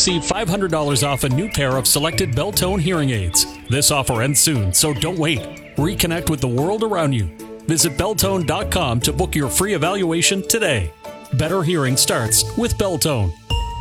receive $500 off a new pair of selected Beltone hearing aids. This offer ends soon, so don't wait. Reconnect with the world around you. Visit Beltone.com to book your free evaluation today. Better hearing starts with Beltone.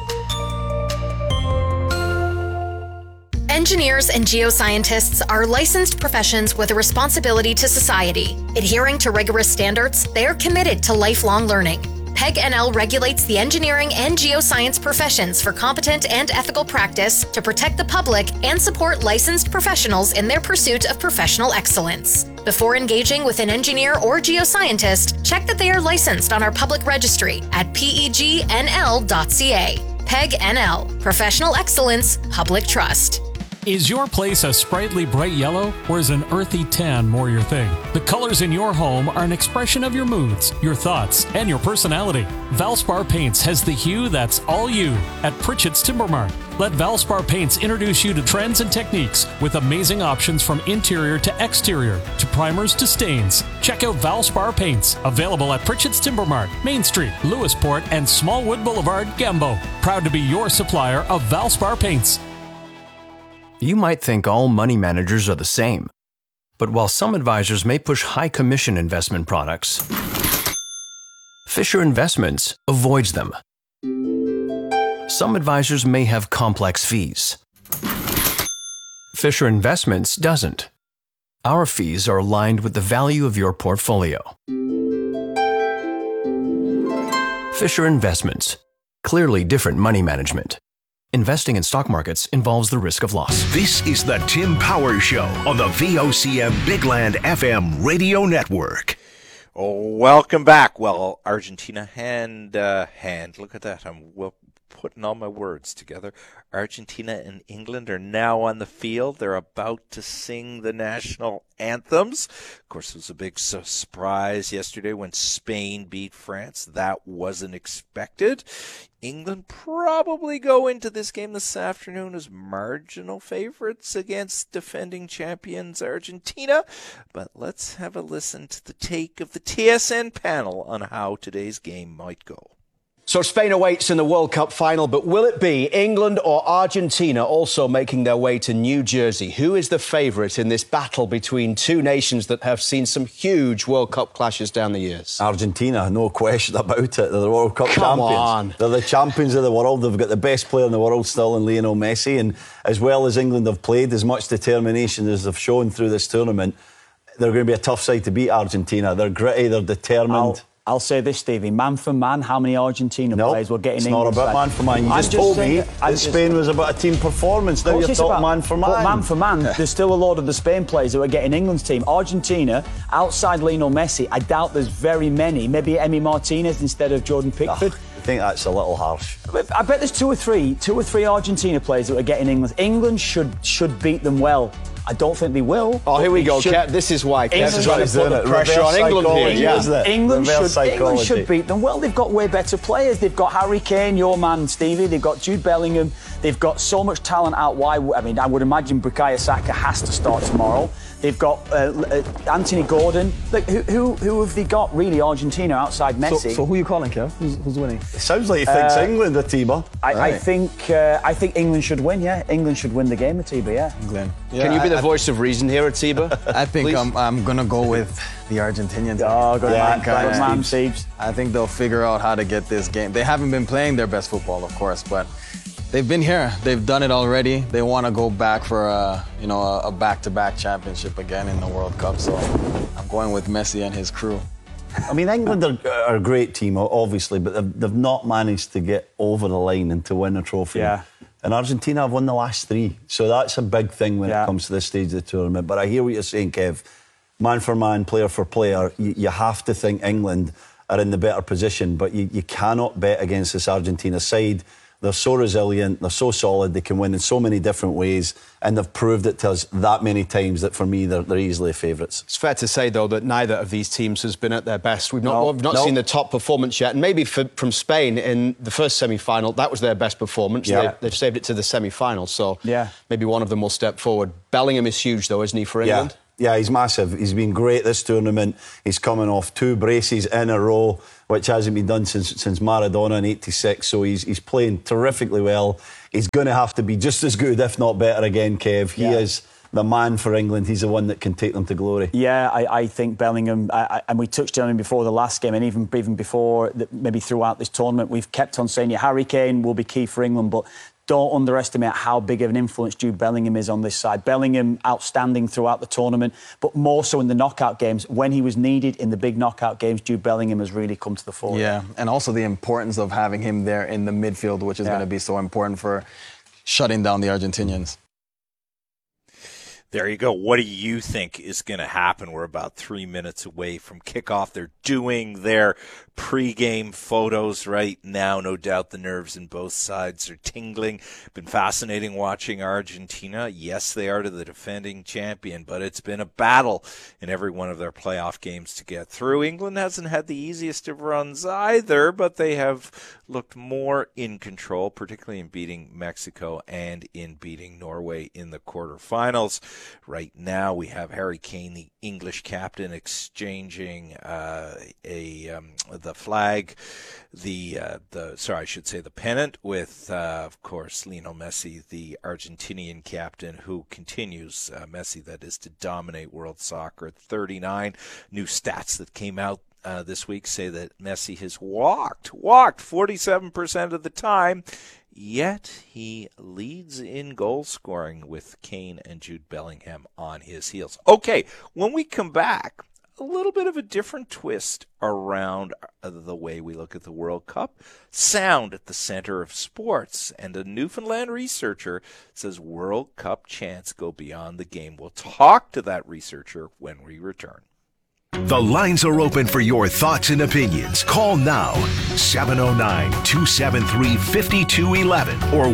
Engineers and geoscientists are licensed professions with a responsibility to society. Adhering to rigorous standards, they are committed to lifelong learning. PEG NL regulates the engineering and geoscience professions for competent and ethical practice to protect the public and support licensed professionals in their pursuit of professional excellence. Before engaging with an engineer or geoscientist, check that they are licensed on our public registry at pegnl.ca. PEG NL, Professional Excellence, Public Trust. Is your place a sprightly bright yellow, or is an earthy tan more your thing? The colors in your home are an expression of your moods, your thoughts, and your personality. Valspar Paints has the hue that's all you at Pritchett's Timber Mart. Let Valspar Paints introduce you to trends and techniques with amazing options from interior to exterior, to primers to stains. Check out Valspar Paints, available at Pritchett's Timber Mart, Main Street, Lewisport, and Smallwood Boulevard, Gambo. Proud to be your supplier of Valspar Paints. You might think all money managers are the same. But while some advisors may push high commission investment products, Fisher Investments avoids them. Some advisors may have complex fees. Fisher Investments doesn't. Our fees are aligned with the value of your portfolio. Fisher Investments. Clearly different money management. Investing in stock markets involves the risk of loss. This is the Tim Power Show on the VOCM Bigland FM radio network. Oh, welcome back. Well, Argentina look at that. I'm putting all my words together. Argentina and England are now on the field. They're about to sing the national anthems. Of course, it was a big surprise yesterday when Spain beat France. That wasn't expected. England probably go into this game this afternoon as marginal favorites against defending champions Argentina. But let's have a listen to the take of the TSN panel on how today's game might go. So Spain awaits in the World Cup final, but will it be England or Argentina also making their way to New Jersey? Who is the favourite in this battle between two nations that have seen some huge World Cup clashes down the years? Argentina, no question about it. They're the World Cup champions. On. They're the champions of the world. They've got the best player in the world still in Lionel Messi. And as well as England have played, as much determination as they've shown through this tournament, they're going to be a tough side to beat Argentina. They're gritty, they're determined. I'll say this, Stevie. Man for man, how many Argentina players will get in England? It's not about man for man. You just told me that Spain was about a team performance. Now you're talking man for man. But man for man, there's still a lot of the Spain players who are getting England's team. Argentina, outside Lionel Messi, I doubt there's very many. Maybe Emi Martinez instead of Jordan Pickford. I think that's a little harsh. I bet there's two or three Argentina players who are getting England. England should beat them well. I don't think they will. Oh, here we go, Kev. This is why Kev's trying to put the pressure on England here. England should beat them. Well, they've got way better players. They've got Harry Kane, your man, Stevie. They've got Jude Bellingham. They've got so much talent out wide. I mean, I would imagine Bukayo Saka has to start tomorrow. They've got Anthony Gordon. Look, who have they got, really, Argentina, outside Messi? So who are you calling, Kev? Who's winning? It sounds like he thinks England, Atiba. I think England should win, yeah. England should win the game, Atiba, yeah. England. Yeah, Can you be the voice of reason here, Atiba? I think I'm going to go with the Argentinians. Oh, good man, Steve. I think they'll figure out how to get this game. They haven't been playing their best football, of course, but they've been here. They've done it already. They want to go back for a back-to-back championship again in the World Cup. So I'm going with Messi and his crew. I mean, England are a great team, obviously, but they've not managed to get over the line and to win a trophy. Yeah. And Argentina have won the last three. So that's a big thing when it comes to this stage of the tournament. But I hear what you're saying, Kev. Man for man, player for player, you have to think England are in the better position, but you cannot bet against this Argentina side. They're so resilient, they're so solid, they can win in so many different ways, and they've proved it to us that many times that for me they're easily favourites. It's fair to say, though, that neither of these teams has been at their best. We've not seen the top performance yet, and maybe from Spain in the first semi-final, that was their best performance. Yeah. They've saved it to the semi-final, so maybe one of them will step forward. Bellingham is huge, though, isn't he, for England? Yeah, he's massive. He's been great this tournament. He's coming off 2 braces in a row, which hasn't been done since Maradona in '86. So he's playing terrifically well. He's going to have to be just as good, if not better, again, Kev. He is the man for England. He's the one that can take them to glory. Yeah, I think Bellingham, and we touched on him before the last game, and even before, maybe throughout this tournament, we've kept on saying, Harry Kane will be key for England, but don't underestimate how big of an influence Jude Bellingham is on this side. Bellingham outstanding throughout the tournament, but more so in the knockout games. When he was needed in the big knockout games, Jude Bellingham has really come to the fore. Yeah, and also the importance of having him there in the midfield, which is going to be so important for shutting down the Argentinians. There you go. What do you think is going to happen? We're about 3 minutes away from kickoff. They're doing their pre-game photos right now. No doubt the nerves in both sides are tingling. Been fascinating watching Argentina. Yes, they are the defending champion, but it's been a battle in every one of their playoff games to get through. England hasn't had the easiest of runs either, but they have looked more in control, particularly in beating Mexico and in beating Norway in the quarterfinals. Right now, we have Harry Kane, the English captain, exchanging the flag, the pennant with, of course, Lionel Messi, the Argentinian captain, who continues, Messi, that is, to dominate world soccer. 39 new stats that came out this week say that Messi has walked 47% of the time. Yet he leads in goal scoring with Kane and Jude Bellingham on his heels. Okay, when we come back, a little bit of a different twist around the way we look at the World Cup. Sound at the center of sports. And a Newfoundland researcher says World Cup chants go beyond the game. We'll talk to that researcher when we return. The lines are open for your thoughts and opinions. Call now, 709-273-5211 or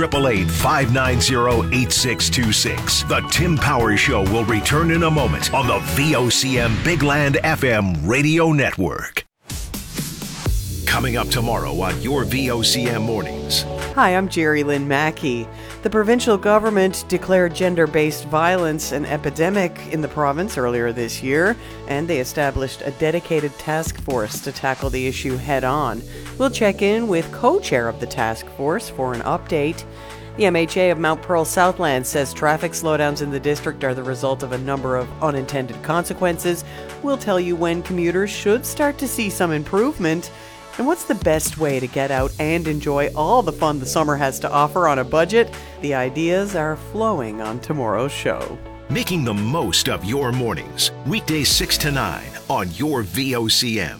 1-888-590-8626. The Tim Powers Show will return in a moment on the VOCM Big Land FM radio network. Coming up tomorrow on your VOCM Mornings. Hi, I'm Jerry Lynn Mackey. The provincial government declared gender-based violence an epidemic in the province earlier this year, and they established a dedicated task force to tackle the issue head-on. We'll check in with co-chair of the task force for an update. The MHA of Mount Pearl Southland says traffic slowdowns in the district are the result of a number of unintended consequences. We'll tell you when commuters should start to see some improvement. And what's the best way to get out and enjoy all the fun the summer has to offer on a budget? The ideas are flowing on tomorrow's show. Making the most of your mornings. Weekdays 6 to 9 on your VOCM.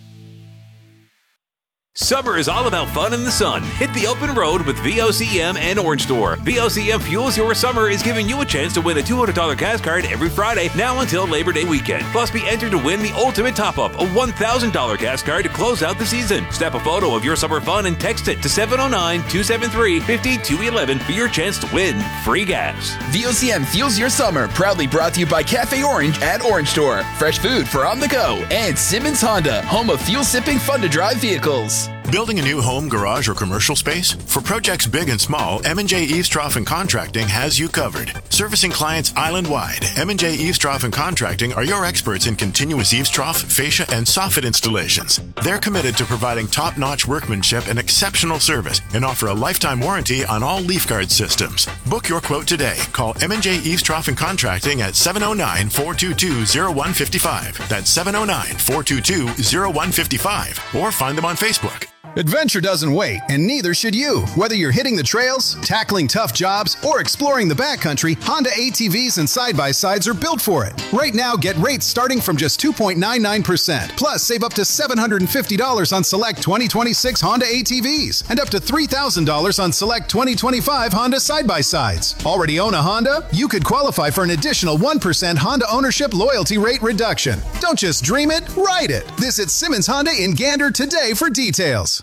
Summer is all about fun in the sun. Hit the open road with VOCM and Orange Store. VOCM Fuels Your Summer is giving you a chance to win a $200 gas card every Friday, now until Labor Day weekend. Plus, be entered to win the ultimate top-up, a $1,000 gas card to close out the season. Snap a photo of your summer fun and text it to 709-273-5211 for your chance to win free gas. VOCM Fuels Your Summer, proudly brought to you by Cafe Orange at Orange Store. Fresh food for on the go. And Simmons Honda, home of fuel-sipping, fun-to-drive vehicles. Building a new home, garage, or commercial space? For projects big and small, M&J Eavestrough & Contracting has you covered. Servicing clients island-wide, M&J Eavestrough & Contracting are your experts in continuous eavestrough, fascia, and soffit installations. They're committed to providing top-notch workmanship and exceptional service and offer a lifetime warranty on all leaf guard systems. Book your quote today. Call M&J Eavestrough & Contracting at 709-422-0155. That's 709-422-0155. Or find them on Facebook. Adventure doesn't wait, and neither should you. Whether you're hitting the trails, tackling tough jobs, or exploring the backcountry, Honda ATVs and side-by-sides are built for it. Right now, get rates starting from just 2.99%. Plus, save up to $750 on select 2026 Honda ATVs and up to $3,000 on select 2025 Honda side-by-sides. Already own a Honda? You could qualify for an additional 1% Honda ownership loyalty rate reduction. Don't just dream it, ride it. Visit Simmons Honda in Gander today for details.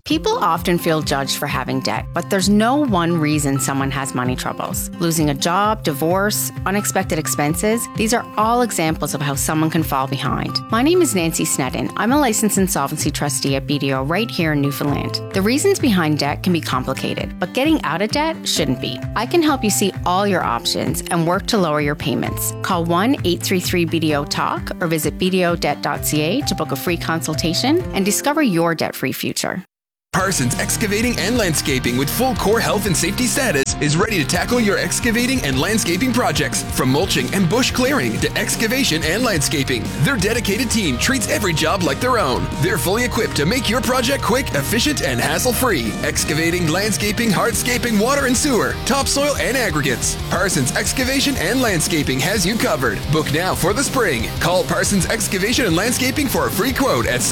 People often feel judged for having debt, but there's no one reason someone has money troubles. Losing a job, divorce, unexpected expenses, these are all examples of how someone can fall behind. My name is Nancy Sneddon. I'm a licensed insolvency trustee at BDO right here in Newfoundland. The reasons behind debt can be complicated, but getting out of debt shouldn't be. I can help you see all your options and work to lower your payments. Call 1-833-BDO-TALK or visit bdodebt.ca to book a free consultation and discover your debt-free future. Parsons Excavating and Landscaping with full core health and safety status is ready to tackle your excavating and landscaping projects, from mulching and bush clearing to excavation and landscaping. Their dedicated team treats every job like their own. They're fully equipped to make your project quick, efficient, and hassle-free. Excavating, landscaping, hardscaping, water and sewer, topsoil, and aggregates. Parsons Excavation and Landscaping has you covered. Book now for the spring. Call Parsons Excavation and Landscaping for a free quote at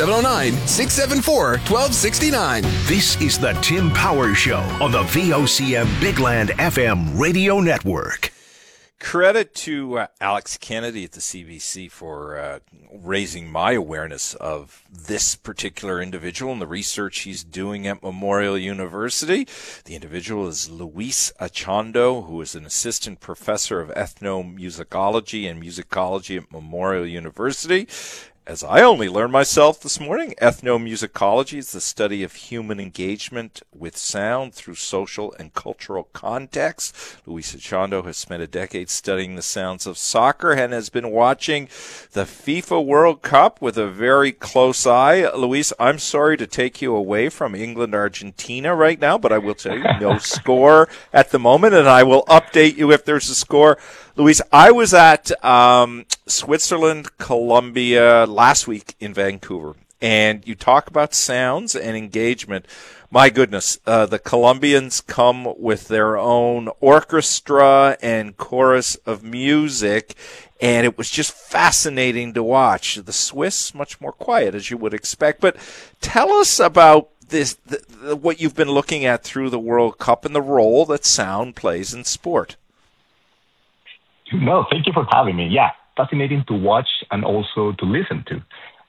709-674-1269. This is the Tim Powers Show on the VOCM Big Land FM radio network. Credit to Alex Kennedy at the CBC for raising my awareness of this particular individual and the research he's doing at Memorial University. The individual is Luis Achondo, who is an assistant professor of ethnomusicology and musicology at Memorial University. As I only learned myself this morning, ethnomusicology is the study of human engagement with sound through social and cultural contexts. Luis Achondo has spent a decade studying the sounds of soccer and has been watching the FIFA World Cup with a very close eye. Luis, I'm sorry to take you away from England-Argentina right now, but I will tell you no score at the moment, and I will update you if there's a score. Luis, I was at Switzerland, Colombia last week in Vancouver, and you talk about sounds and engagement. My goodness, the Colombians come with their own orchestra and chorus of music, and it was just fascinating to watch. The Swiss, much more quiet, as you would expect. But tell us about this, what you've been looking at through the World Cup and the role that sound plays in sport. No, thank you for having me. Yeah, fascinating to watch and also to listen to.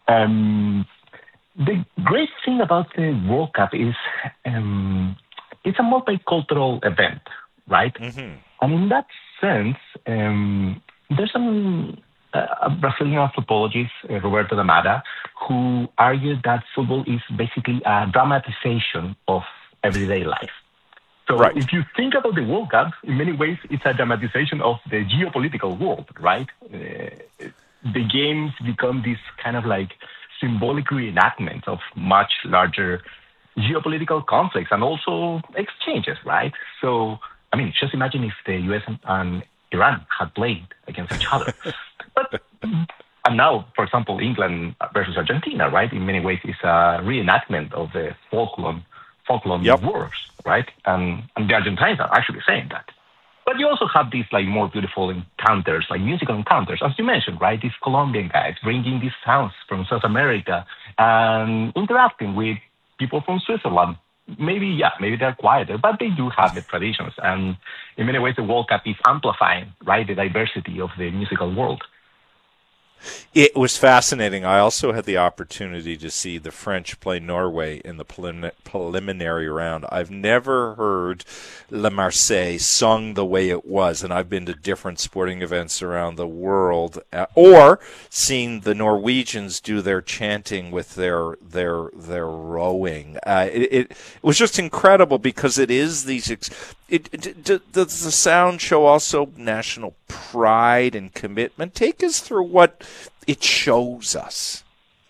The great thing about the World Cup is it's a multicultural event, right? Mm-hmm. And in that sense, there's a Brazilian anthropologist, Roberto D'Amata, who argued that football is basically a dramatization of everyday life. So if you think about the World Cup, in many ways, it's a dramatization of the geopolitical world, right? The games become this kind of like symbolic reenactment of much larger geopolitical conflicts and also exchanges, right? So, I mean, just imagine if the US and Iran had played against each other. And now, for example, England versus Argentina, right? In many ways, it's a reenactment of the Falkland Wars, right? And the Argentines are actually saying that. But you also have these like more beautiful encounters, like musical encounters, as you mentioned, right? These Colombian guys bringing these sounds from South America and interacting with people from Switzerland. Maybe they're quieter, but they do have the traditions. And in many ways, the World Cup is amplifying, right, the diversity of the musical world. It was fascinating. I also had the opportunity to see the French play Norway in the preliminary round. I've never heard La Marseillaise sung the way it was, and I've been to different sporting events around the world, or seen the Norwegians do their chanting with their rowing. It was just incredible because it is these. Does the sound show also national pride and commitment? Take us through what it shows us.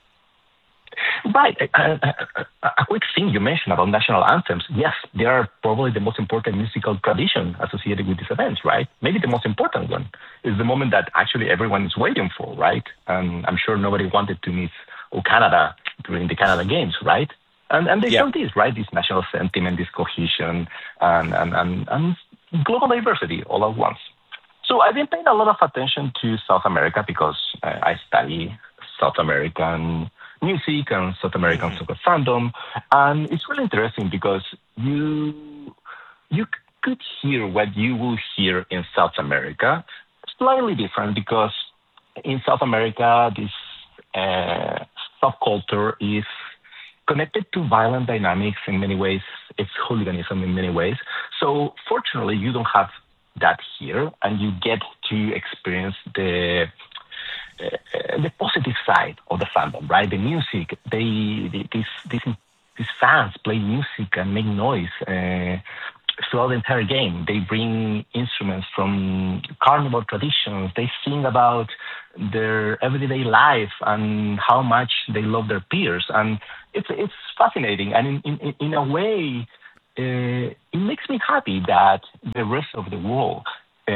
Right. A quick thing you mentioned about national anthems. Yes, they are probably the most important musical tradition associated with these events, right? Maybe the most important one is the moment that actually everyone is waiting for, right? And I'm sure nobody wanted to miss Canada during the Canada Games, right? And they show this, right? This national sentiment, this cohesion, and global diversity all at once. So I've been paying a lot of attention to South America because I study South American music and South American soccer fandom. And it's really interesting because you could hear what you will hear in South America, slightly different because in South America, this subculture is connected to violent dynamics in many ways. It's hooliganism in many ways. So fortunately, you don't have that here, and you get to experience the positive side of the fandom, right? The music, these fans play music and make noise throughout the entire game. They bring instruments from carnival traditions. They sing about their everyday life and how much they love their peers. And it's fascinating. And in a way, it makes me happy that the rest of the world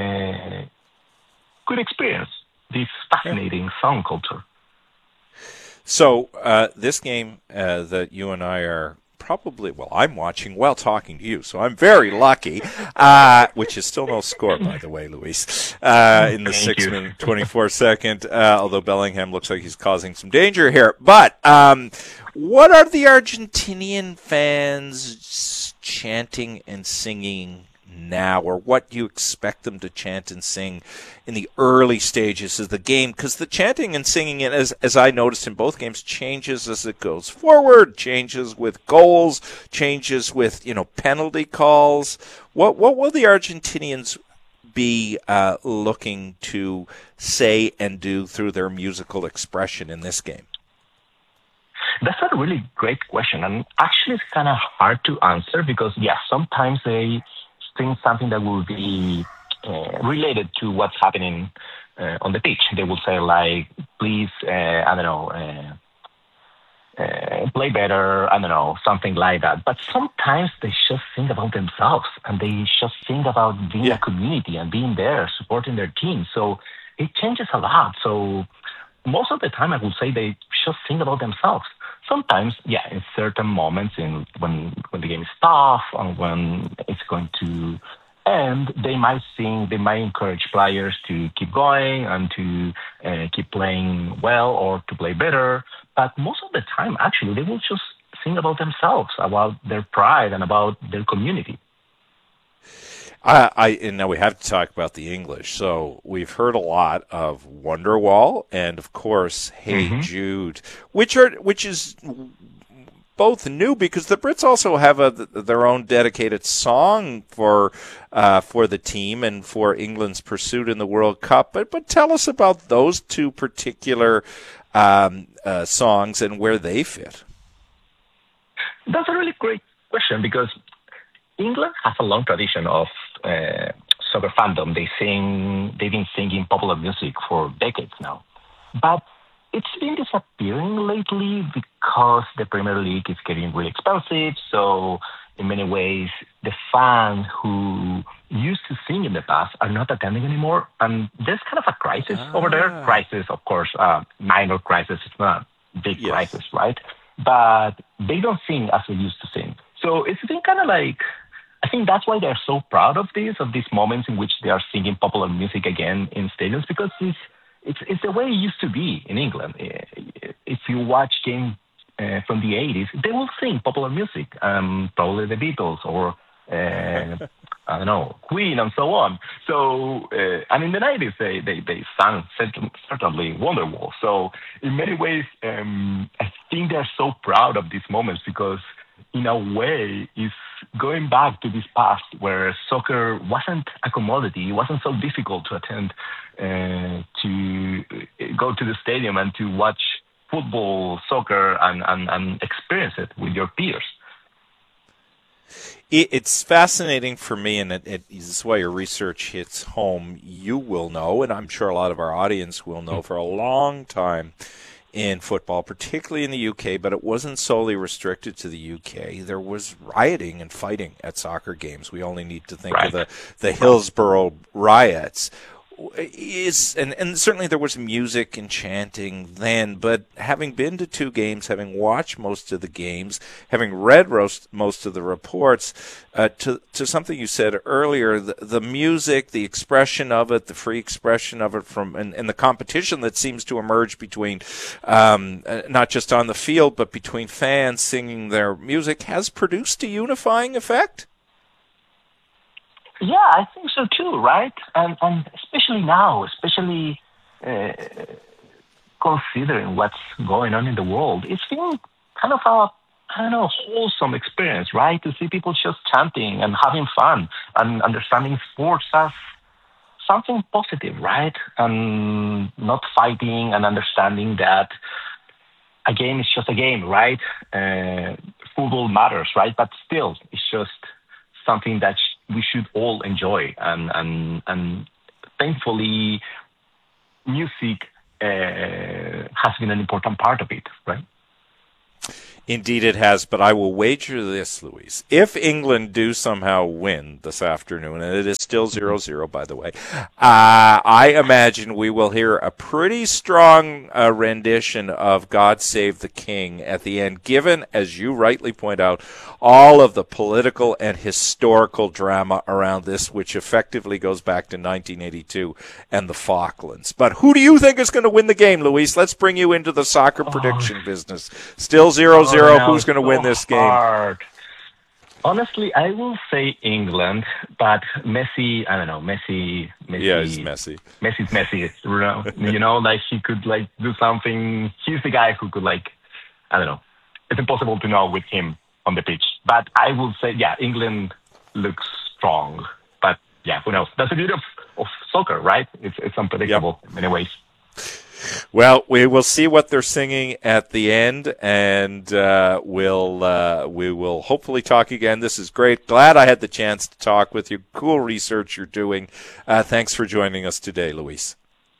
could experience this fascinating sound culture. So this game that you and I are probably, well, I'm watching while talking to you, so I'm very lucky, which is still no score, by the way, Luis, in the 6 minute, 24 second, although Bellingham looks like he's causing some danger here. But what are the Argentinian fans chanting and singing now, or what do you expect them to chant and sing in the early stages of the game? Because the chanting and singing, as I noticed in both games, changes as it goes forward, changes with goals, changes with penalty calls. What will the Argentinians be looking to say and do through their musical expression in this game? That's a really great question, and actually it's kind of hard to answer because, sometimes they sing something that will be related to what's happening on the pitch. They will say, like, please, play better, something like that. But sometimes they just think about themselves, and they just think about being a community and being there, supporting their team. So it changes a lot. So most of the time, I would say they just think about themselves. Sometimes, in certain moments, when the game is tough and when it's going to end, they might sing, they might encourage players to keep going and to keep playing well or to play better. But most of the time, actually, they will just sing about themselves, about their pride and about their community. And now we have to talk about the English. So we've heard a lot of Wonderwall and, of course, Hey Jude, which is both new because the Brits also have their own dedicated song for the team and for England's pursuit in the World Cup. But tell us about those two particular songs and where they fit. That's a really great question because England has a long tradition of soccer fandom. They've been singing popular music for decades now. But it's been disappearing lately because the Premier League is getting really expensive. So in many ways, the fans who used to sing in the past are not attending anymore. And there's kind of a crisis over there. Crisis, of course, minor crisis. It's not a big crisis, right? But they don't sing as they used to sing. So it's been kind of like, I think that's why they're so proud of these moments in which they are singing popular music again in stadiums, because it's the way it used to be in England. If you watch games from the 80s, they will sing popular music, probably the Beatles or, Queen and so on. So, and in the 90s, they sang certainly Wonderwall. So in many ways, I think they're so proud of these moments because in a way, it's going back to this past where soccer wasn't a commodity. It wasn't so difficult to attend, to go to the stadium and to watch football, soccer, and experience it with your peers. It's fascinating for me, and this is why your research hits home. You will know, and I'm sure a lot of our audience will know, for a long time in football, particularly in the UK, but it wasn't solely restricted to the UK. There was rioting and fighting at soccer games. We only need to think of the Hillsborough riots. And certainly there was music and chanting then, but having been to two games, having watched most of the games, having read most of the reports, to something you said earlier, the music, the expression of it, the free expression of it and the competition that seems to emerge between, not just on the field, but between fans singing their music has produced a unifying effect? Yeah, I think so too, right? And especially now, considering what's going on in the world, it's been kind of wholesome experience, right? To see people just chanting and having fun and understanding sports as something positive, right? And not fighting and understanding that a game is just a game, right? Football matters, right? But still, it's just something that we should all enjoy. And thankfully, music has been an important part of it, right? Indeed it has, but I will wager this, Luis. If England do somehow win this afternoon, and it is still 0-0, by the way, I imagine we will hear a pretty strong rendition of God Save the King at the end, given, as you rightly point out, all of the political and historical drama around this, which effectively goes back to 1982 and the Falklands. But who do you think is going to win the game, Luis? Let's bring you into the soccer prediction business. Still 0-0. Who's going to win this game? Hard. Honestly, I will say England, but Messi, I don't know, Messi. Yeah, he's Messi. Messi's Messi, you know, like he could like do something. He's the guy who could like, I don't know. It's impossible to know with him on the pitch. But I will say, yeah, England looks strong. But yeah, who knows? That's the beauty of soccer, right? It's unpredictable in many ways. Well, we will see what they're singing at the end, and we will hopefully talk again. This is great. Glad I had the chance to talk with you. Cool research you're doing. Thanks for joining us today, Luis.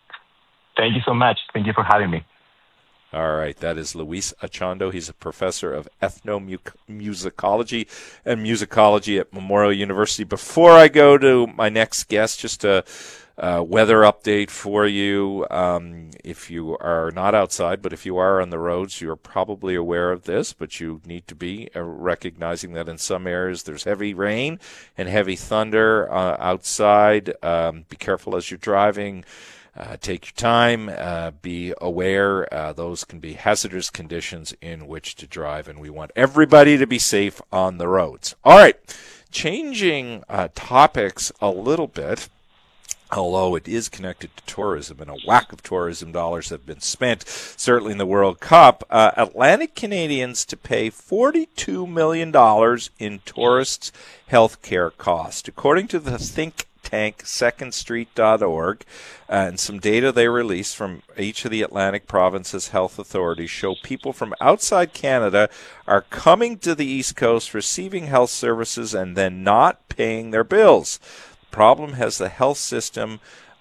Thank you so much. Thank you for having me. All right, that is Luis Achondo. He's a professor of ethnomusicology and musicology at Memorial University. Before I go to my next guest, just a weather update for you. If you are not outside, but if you are on the roads, you're probably aware of this, but you need to be recognizing that in some areas there's heavy rain and heavy thunder outside. Be careful as you're driving. Take your time. Be aware. Those can be hazardous conditions in which to drive, and we want everybody to be safe on the roads. All right. Changing topics a little bit, although it is connected to tourism, and a whack of tourism dollars have been spent, certainly in the World Cup. Atlantic Canadians to pay $42 million in tourists' health care costs. According to the think tank secondstreet.org, and some data they released from each of the Atlantic provinces' health authorities show people from outside Canada are coming to the East Coast, receiving health services, and then not paying their bills. Problem has the health system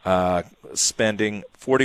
spending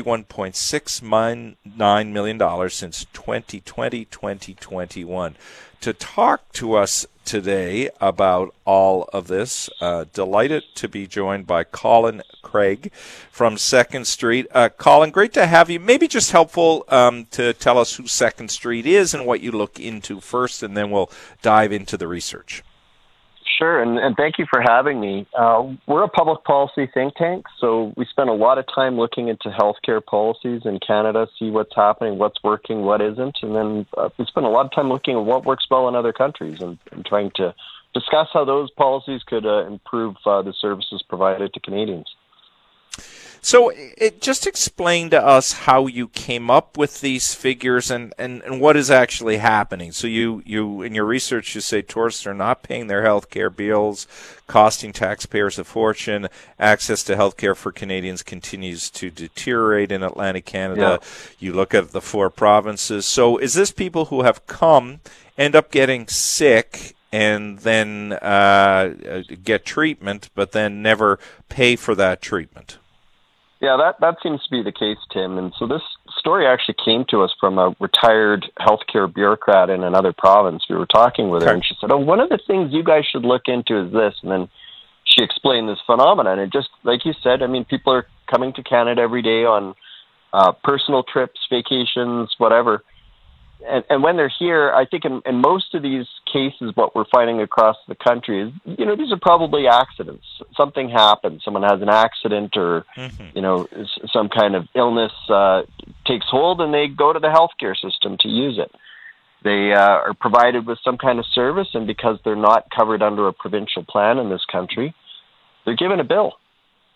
$41.69 million since 2020-2021. To talk to us today about all of this, delighted to be joined by Colin Craig from Second Street. Colin, great to have you. Maybe just helpful to tell us who Second Street is and what you look into first, and then we'll dive into the research. Sure, and thank you for having me. We're a public policy think tank, so we spend a lot of time looking into healthcare policies in Canada, see what's happening, what's working, what isn't, and then we spend a lot of time looking at what works well in other countries and trying to discuss how those policies could improve the services provided to Canadians. So just explain to us how you came up with these figures and what is actually happening. So you in your research, you say tourists are not paying their health care bills, costing taxpayers a fortune. Access to health care for Canadians continues to deteriorate in Atlantic Canada. Yeah. You look at the 4 provinces. So is this people who have come, end up getting sick, and then get treatment, but then never pay for that treatment? Yeah, that seems to be the case, Tim. And so this story actually came to us from a retired healthcare bureaucrat in another province. We were talking with her, and she said, one of the things you guys should look into is this. And then she explained this phenomenon. And just like you said, I mean, people are coming to Canada every day on personal trips, vacations, whatever. And when they're here, I think in most of these cases, what we're finding across the country is, these are probably accidents. Something happens. Someone has an accident or, some kind of illness takes hold, and they go to the healthcare system to use it. They are provided with some kind of service, and because they're not covered under a provincial plan in this country, they're given a bill.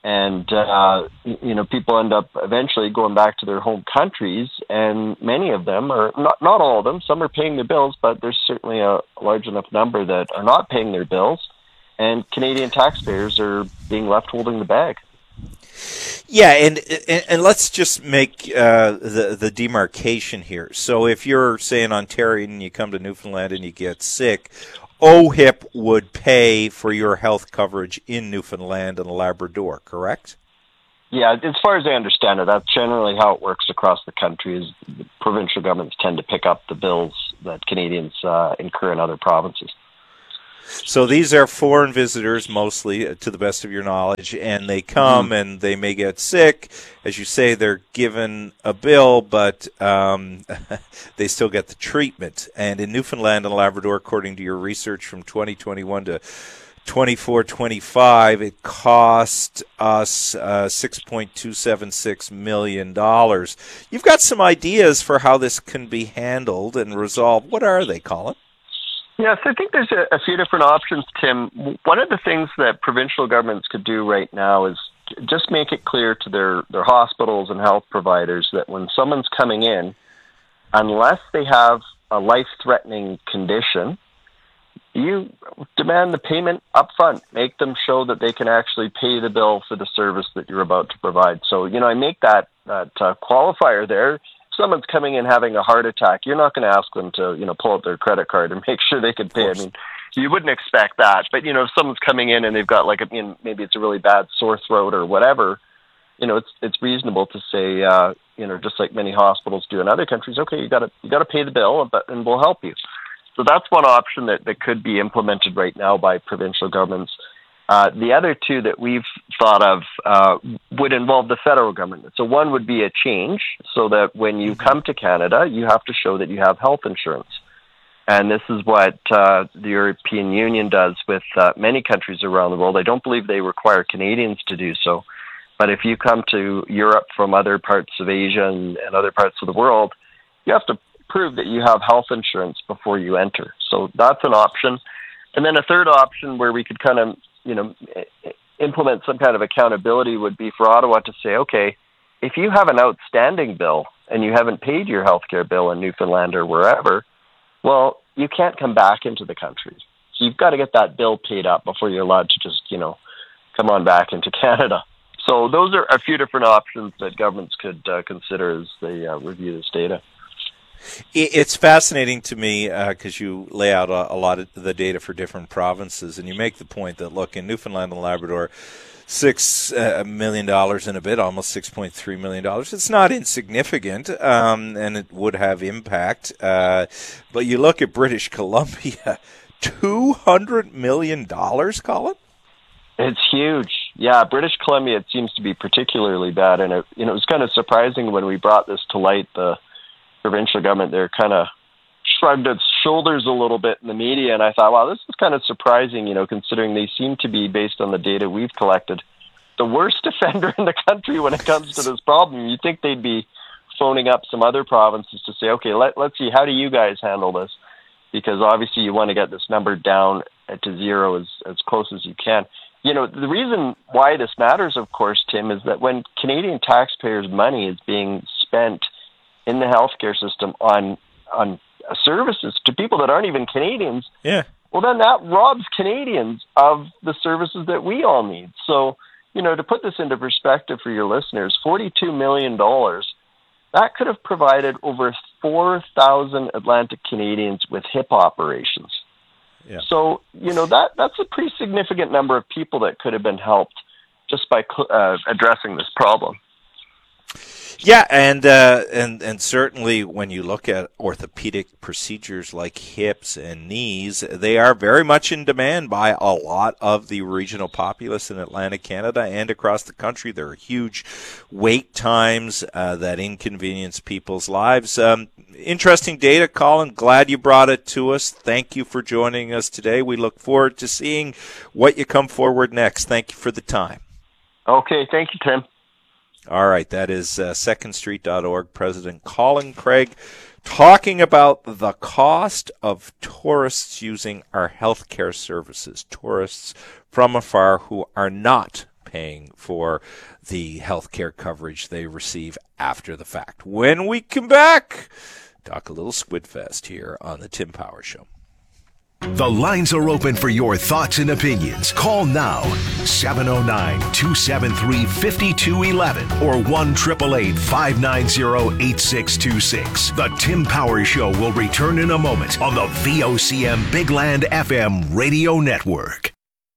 And, people end up eventually going back to their home countries, and many of them are, not all of them, some are paying their bills, but there's certainly a large enough number that are not paying their bills, and Canadian taxpayers are being left holding the bag. Yeah, and let's just make the demarcation here. So if you're, say, in Ontario and you come to Newfoundland and you get sick, OHIP would pay for your health coverage in Newfoundland and Labrador, correct? Yeah, as far as I understand it, that's generally how it works across the country, is the provincial governments tend to pick up the bills that Canadians incur in other provinces. So these are foreign visitors, mostly, to the best of your knowledge, and they come and they may get sick. As you say, they're given a bill, but they still get the treatment. And in Newfoundland and Labrador, according to your research from 2021 to 24-25, it cost us $6.276 million. You've got some ideas for how this can be handled and resolved. What are they, Colin? Yes, I think there's a few different options, Tim. One of the things that provincial governments could do right now is just make it clear to their hospitals and health providers that when someone's coming in, unless they have a life-threatening condition, you demand the payment up front. Make them show that they can actually pay the bill for the service that you're about to provide. So, I make that qualifier there. Someone's coming in having a heart attack, you're not going to ask them to, pull out their credit card and make sure they can pay. I mean, you wouldn't expect that. But, if someone's coming in and they've got maybe it's a really bad sore throat or whatever, it's reasonable to say, just like many hospitals do in other countries, okay, you got to pay the bill, and we'll help you. So that's one option that could be implemented right now by provincial governments. The other two that we've thought of would involve the federal government. So one would be a change so that when you come to Canada, you have to show that you have health insurance. And this is what the European Union does with many countries around the world. I don't believe they require Canadians to do so. But if you come to Europe from other parts of Asia and other parts of the world, you have to prove that you have health insurance before you enter. So that's an option. And then a third option where we could kind of implement some kind of accountability would be for Ottawa to say, okay, if you have an outstanding bill and you haven't paid your healthcare bill in Newfoundland or wherever, well, you can't come back into the country. So you've got to get that bill paid up before you're allowed to just, come on back into Canada. So those are a few different options that governments could consider as they review this data. It's fascinating to me because you lay out a lot of the data for different provinces, and you make the point that, look, in Newfoundland and Labrador, $6 million and a bit, almost $6.3 million. It's not insignificant, and it would have impact. But you look at British Columbia, $200 million, Colin? It's huge. Yeah, British Columbia, it seems to be particularly bad, and it was kind of surprising when we brought this to light. The provincial government there kind of shrugged its shoulders a little bit in the media, and I thought, wow, this is kind of surprising, considering they seem to be, based on the data we've collected, the worst offender in the country when it comes to this problem. You'd think they'd be phoning up some other provinces to say, okay, let's see, how do you guys handle this? Because obviously you want to get this number down to zero as close as you can. The reason why this matters, of course, Tim, is that when Canadian taxpayers' money is being spent in the healthcare system on services to people that aren't even Canadians, well, then that robs Canadians of the services that we all need. So, to put this into perspective for your listeners, $42 million, that could have provided over 4,000 Atlantic Canadians with hip operations. Yeah. So, that's a pretty significant number of people that could have been helped just by addressing this problem. Yeah, and certainly when you look at orthopedic procedures like hips and knees, they are very much in demand by a lot of the regional populace in Atlantic Canada and across the country. There are huge wait times that inconvenience people's lives. Interesting data, Colin. Glad you brought it to us. Thank you for joining us today. We look forward to seeing what you come forward next. Thank you for the time. Okay, thank you, Tim. All right, that is secondstreet.org President Colin Craig talking about the cost of tourists using our healthcare services, tourists from afar who are not paying for the health care coverage they receive after the fact. When we come back, talk a little Squid Fest here on the Tim Power Show. The lines are open for your thoughts and opinions. Call now, 709-273-5211 or 1-888-590-8626. The Tim Power Show will return in a moment on the VOCM Big Land FM radio network.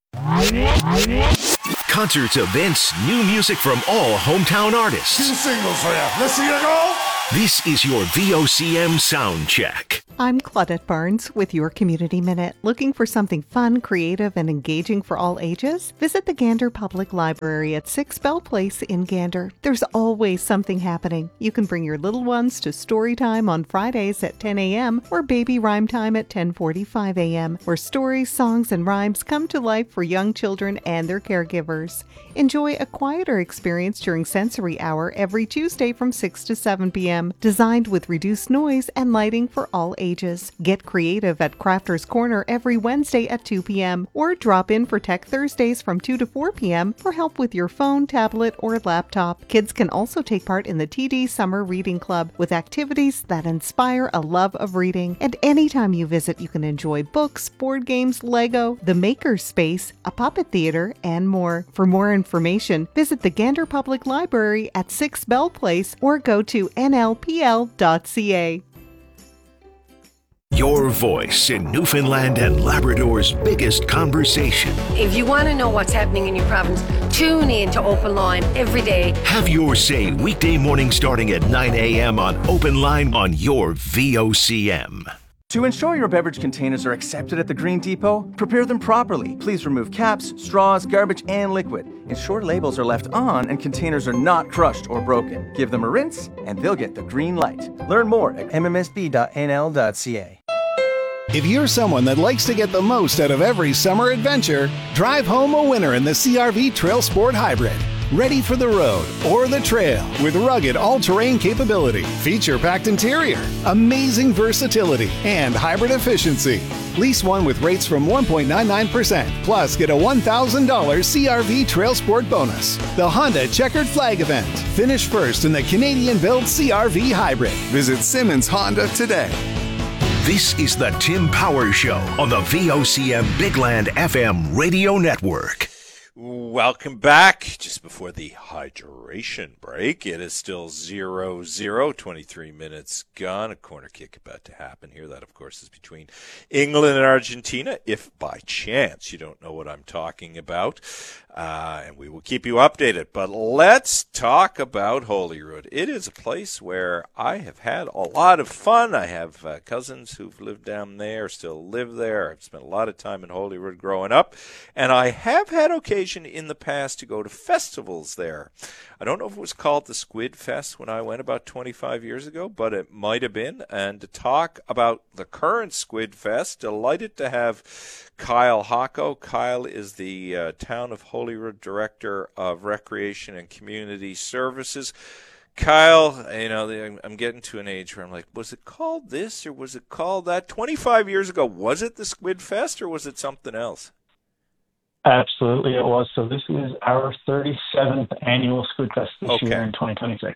Concerts, events, new music from all hometown artists. 2 singles for you. Let's see you go. This is your VOCM Sound Check. I'm Claudette Barnes with your Community Minute. Looking for something fun, creative, and engaging for all ages? Visit the Gander Public Library at 6 Bell Place in Gander. There's always something happening. You can bring your little ones to story time on Fridays at 10 a.m. or baby rhyme time at 10:45 a.m., where stories, songs, and rhymes come to life for young children and their caregivers. Enjoy a quieter experience during Sensory Hour every Tuesday from 6 to 7 p.m., designed with reduced noise and lighting for all ages. Get creative at Crafter's Corner every Wednesday at 2 p.m. or drop in for Tech Thursdays from 2 to 4 p.m. for help with your phone, tablet, or laptop. Kids can also take part in the TD Summer Reading Club with activities that inspire a love of reading. And anytime you visit, you can enjoy books, board games, Lego, the Maker Space, a puppet theater, and more. For more information, visit the Gander Public Library at 6 Bell Place or go to nlpl.ca. Your voice in Newfoundland and Labrador's biggest conversation. If you want to know what's happening in your province, tune in to Open Line every day. Have your say weekday morning starting at 9 a.m. on Open Line on your VOCM. To ensure your beverage containers are accepted at the Green Depot, prepare them properly. Please remove caps, straws, garbage, and liquid. Ensure labels are left on and containers are not crushed or broken. Give them a rinse and they'll get the green light. Learn more at mmsb.nl.ca. If you're someone that likes to get the most out of every summer adventure, drive home a winner in the CR-V Trail Sport Hybrid. Ready for the road or the trail with rugged all-terrain capability, feature-packed interior, amazing versatility, and hybrid efficiency. Lease one with rates from 1.99%, plus get a $1,000 CR-V Trail Sport bonus. The Honda Checkered Flag event. Finish first in the Canadian-built CR-V Hybrid. Visit Simmons Honda today. This is the Tim Power Show on the VOCM Big Land FM radio network. Welcome back. Just before the hydration break, it is still 0-0, 23 minutes gone. A corner kick about to happen here. That, of course, is between England and Argentina, if by chance you don't know what I'm talking about. And we will keep you updated. But let's talk about Holyrood. It is a place where I have had a lot of fun. I have cousins who've lived down there, still live there. I've spent a lot of time in Holyrood growing up. And I have had occasion in the past to go to festivals there. I don't know if it was called the Squid Fest when I went about 25 years ago, but it might have been. And to talk about the current Squid Fest, delighted to have Kyle Hocko. Kyle is the Town of Holyrood Director of Recreation and Community Services. Kyle, you know, I'm getting to an age where I'm like, was it called this or was it called that? 25 years ago, was it the Squid Fest or was it something else? Absolutely, it was. So this is our 37th annual Squid Fest this year in 2026.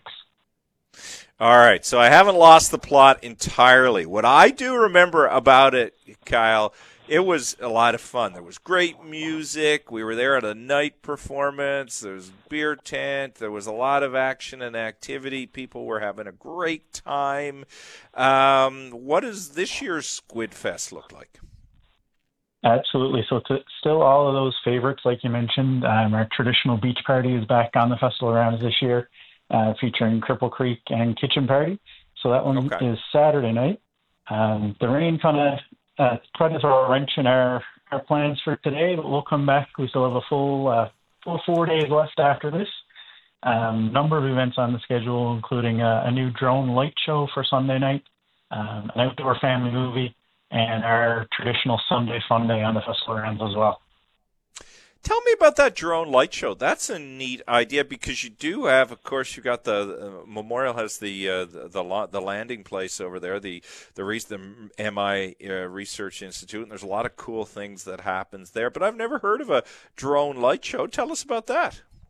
All right, so I haven't lost the plot entirely. What I do remember about it, Kyle, it was a lot of fun. There was great music. We were there at a night performance. There was a beer tent. There was a lot of action and activity. People were having a great time. What does this year's Squid Fest look like? Absolutely. So still all of those favorites, like you mentioned. Our traditional beach party is back on the festival grounds this year, featuring Cripple Creek and Kitchen Party. So that one is Saturday night. The rain kind of tried to throw a wrench in our plans for today, but we'll come back. We still have a full 4 days left after this. Number of events on the schedule, including a new drone light show for Sunday night, an outdoor family movie, and our traditional Sunday fun day on the festival grounds as well. Tell me about that drone light show. That's a neat idea because you do have, of course, you've got the Memorial has the landing place over there, the MI Research Institute, and there's a lot of cool things that happens there. But I've never heard of a drone light show. Tell us about that.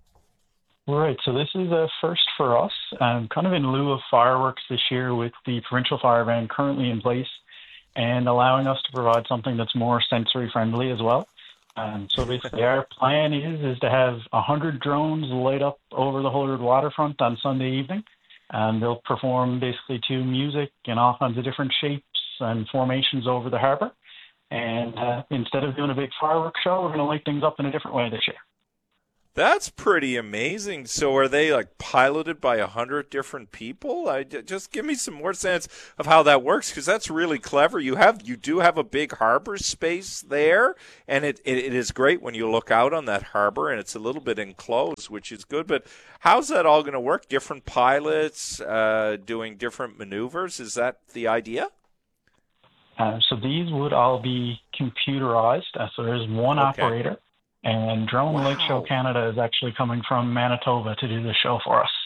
Right, so this is a first for us, kind of in lieu of fireworks this year with the provincial fire ban currently in place and allowing us to provide something that's more sensory friendly as well. So basically our plan is to have 100 drones light up over the Holyrood waterfront on Sunday evening. They'll perform basically to music in all kinds of different shapes and formations over the harbour. And instead of doing a big fireworks show, we're going to light things up in a different way this year. That's pretty amazing. So are they like piloted by 100 different people? Just give me some more sense of how that works, because that's really clever. You do have a big harbor space there, and it is great when you look out on that harbor, and it's a little bit enclosed, which is good. But how's that all going to work? Different pilots doing different maneuvers? Is that the idea? So these would all be computerized. So there's one operator. And Drone Light Show Canada is actually coming from Manitoba to do the show for us.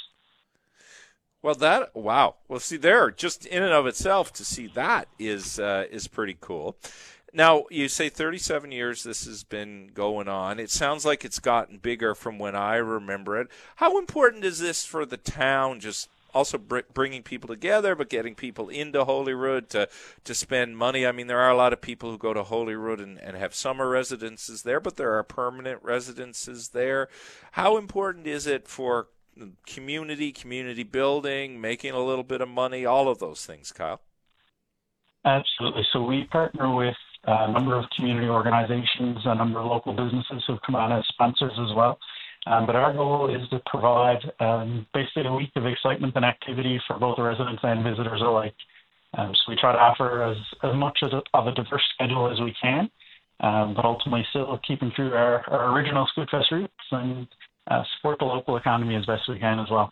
Well, wow. Well, see, there, just in and of itself, to see that is pretty cool. Now, you say 37 years this has been going on. It sounds like it's gotten bigger from when I remember it. How important is this for the town, just also bringing people together, but getting people into Holyrood to spend money? I mean, there are a lot of people who go to Holyrood and have summer residences there, but there are permanent residences there. How important is it for community building, making a little bit of money, all of those things, Kyle? Absolutely. So we partner with a number of community organizations, a number of local businesses who have come on as sponsors as well. But our goal is to provide basically a week of excitement and activity for both residents and visitors alike. So we try to offer as much of a diverse schedule as we can, but ultimately still keeping through our original Squidfest roots and support the local economy as best we can as well.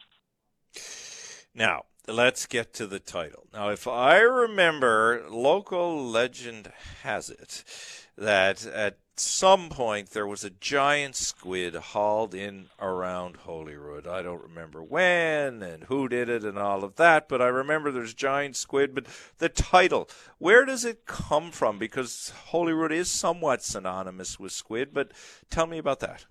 Now, let's get to the title. Now, if I remember, local legend has it that at some point there was a giant squid hauled in around Holyrood. I don't remember when and who did it and all of that, but I remember there's giant squid. But the title, where does it come from? Because Holyrood is somewhat synonymous with squid, but tell me about that.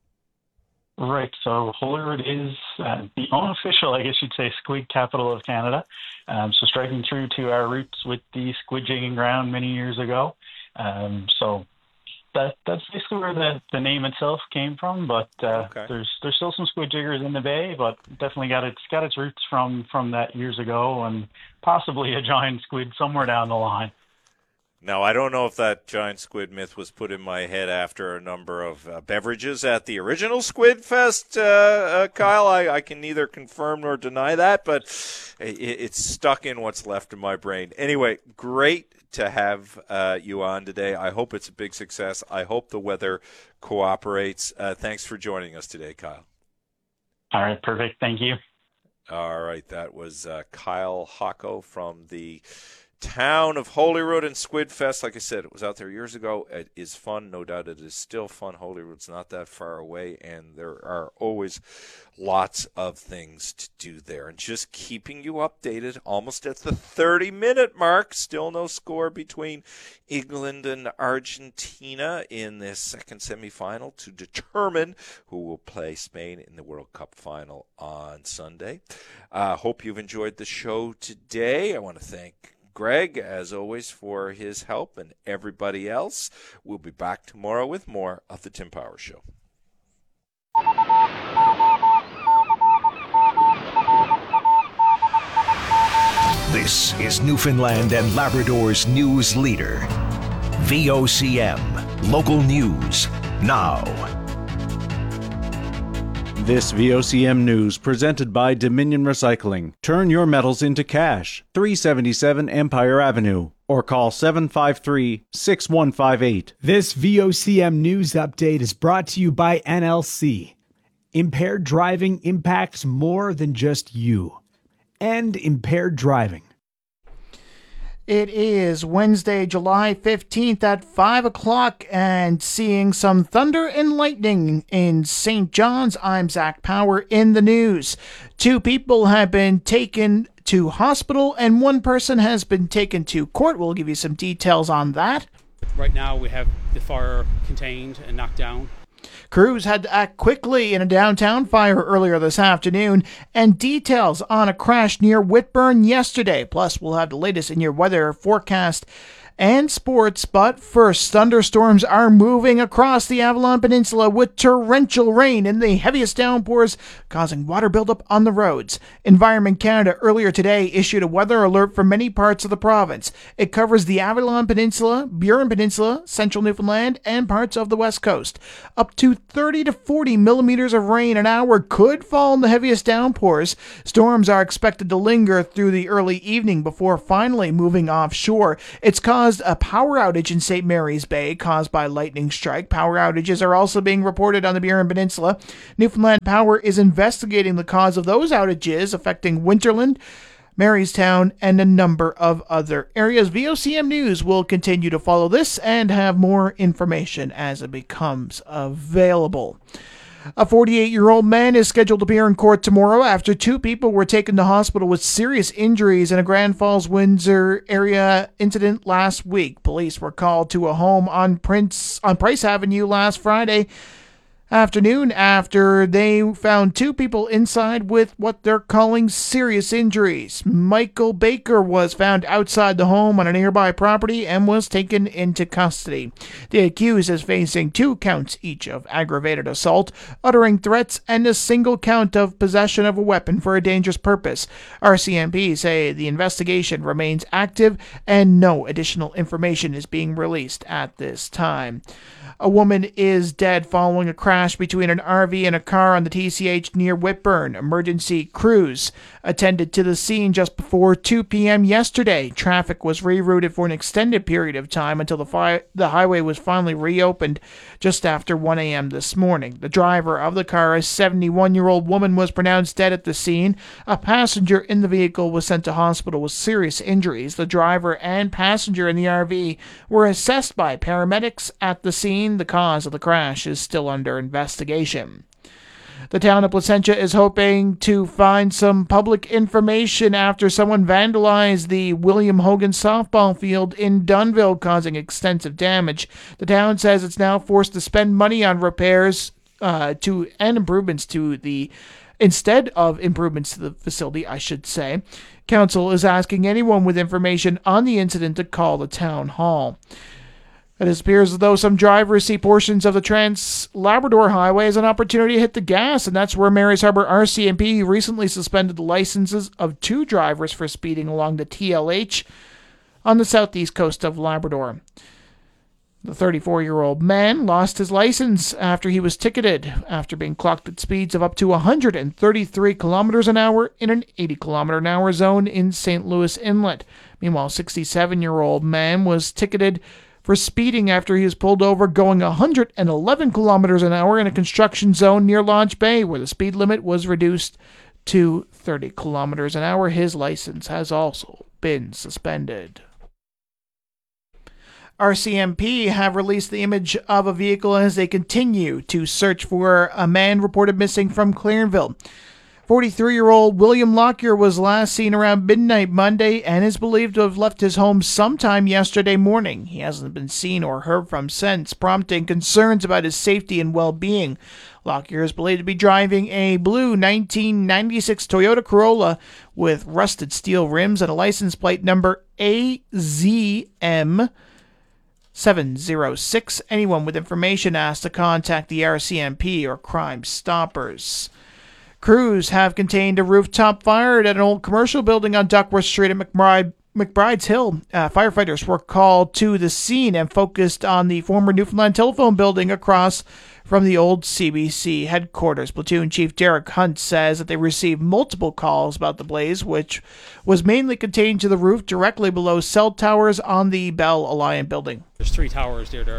Right, so Holyrood is the unofficial, I guess you'd say, squid capital of Canada. So striking true to our roots with the squid jigging ground many years ago. So that's basically where the name itself came from. But there's still some squid jiggers in the bay, but definitely got its roots from that years ago, and possibly a giant squid somewhere down the line. Now, I don't know if that giant squid myth was put in my head after a number of beverages at the original Squid Fest, Kyle. I can neither confirm nor deny that, but it's stuck in what's left of my brain. Anyway, great to have you on today. I hope it's a big success. I hope the weather cooperates. Thanks for joining us today, Kyle. All right, perfect. Thank you. All right, that was Kyle Hocko from the town of Holyrood and Squid Fest. Like I said, it was out there years ago. It is fun. No doubt it is still fun. Holyrood's not that far away, and there are always lots of things to do there. And just keeping you updated, almost at the 30-minute mark, still no score between England and Argentina in this second semifinal to determine who will play Spain in the World Cup final on Sunday. Hope you've enjoyed the show today. I want to thank Greg, as always, for his help, and everybody else. We'll be back tomorrow with more of the Tim Power Show. This is Newfoundland and Labrador's news leader. VOCM, local news, now. This VOCM news presented by Dominion Recycling. Turn your metals into cash. 377 Empire Avenue. Or call 753-6158. This VOCM news update is brought to you by NLC. Impaired driving impacts more than just you. End impaired driving. It is Wednesday, July 15th at 5 o'clock, and seeing some thunder and lightning in St. John's. I'm Zach Power in the news. 2 people have been taken to hospital, and 1 person has been taken to court. We'll give you some details on that. Right now, we have the fire contained and knocked down. Crews had to act quickly in a downtown fire earlier this afternoon, and details on a crash near Whitburn yesterday. Plus, we'll have the latest in your weather forecast and sports, but first, thunderstorms are moving across the Avalon Peninsula with torrential rain and the heaviest downpours causing water buildup on the roads. Environment Canada earlier today issued a weather alert for many parts of the province. It covers the Avalon Peninsula, Burin Peninsula, central Newfoundland, and parts of the west coast. Up to 30 to 40 millimeters of rain an hour could fall in the heaviest downpours. Storms are expected to linger through the early evening before finally moving offshore. It's caused a power outage in St. Mary's Bay caused by lightning strike. Power outages are also being reported on the Burin Peninsula. Newfoundland Power is investigating the cause of those outages affecting Winterland, Marystown, and a number of other areas. VOCM News will continue to follow this and have more information as it becomes available. A 48-year-old man is scheduled to appear in court tomorrow after 2 people were taken to hospital with serious injuries in a Grand Falls, Windsor area incident last week. Police were called to a home on Price Avenue last Friday afternoon after they found 2 people inside with what they're calling serious injuries. Michael Baker was found outside the home on a nearby property and was taken into custody. The accused is facing 2 counts each of aggravated assault, uttering threats, and a single count of possession of a weapon for a dangerous purpose. RCMP say the investigation remains active and no additional information is being released at this time. A woman is dead following a crash between an RV and a car on the TCH near Whitburn. Emergency crews attended to the scene just before 2 p.m. yesterday. Traffic was rerouted for an extended period of time until the highway was finally reopened just after 1 a.m. this morning. The driver of the car, a 71-year-old woman, was pronounced dead at the scene. A passenger in the vehicle was sent to hospital with serious injuries. The driver and passenger in the RV were assessed by paramedics at the scene. The cause of the crash is still under investigation. The town of Placentia is hoping to find some public information after someone vandalized the William Hogan softball field in Dunnville, causing extensive damage. The town says it's now forced to spend money on repairs and improvements to the instead of improvements to the facility, I should say. Council is asking anyone with information on the incident to call the town hall. It appears as though some drivers see portions of the Trans-Labrador Highway as an opportunity to hit the gas, and that's where Marys Harbour RCMP recently suspended the licenses of 2 drivers for speeding along the TLH on the southeast coast of Labrador. The 34-year-old man lost his license after he was ticketed after being clocked at speeds of up to 133 kilometers an hour in an 80-kilometer-an-hour zone in St. Louis Inlet. Meanwhile, 67-year-old man was ticketed for speeding after he was pulled over going 111 kilometers an hour in a construction zone near Lodge Bay, where the speed limit was reduced to 30 kilometers an hour. His license has also been suspended. RCMP have released the image of a vehicle as they continue to search for a man reported missing from Clarenville. 43-year-old William Lockyer was last seen around midnight Monday and is believed to have left his home sometime yesterday morning. He hasn't been seen or heard from since, prompting concerns about his safety and well-being. Lockyer is believed to be driving a blue 1996 Toyota Corolla with rusted steel rims and a license plate number AZM 706. Anyone with information asked to contact the RCMP or Crime Stoppers. Crews have contained a rooftop fire at an old commercial building on Duckworth Street at McBride's Hill. Firefighters were called to the scene and focused on the former Newfoundland Telephone building across from the old CBC headquarters. Platoon Chief Derek Hunt says that they received multiple calls about the blaze, which was mainly contained to the roof directly below cell towers on the Bell Alliant building. There's 3 towers there.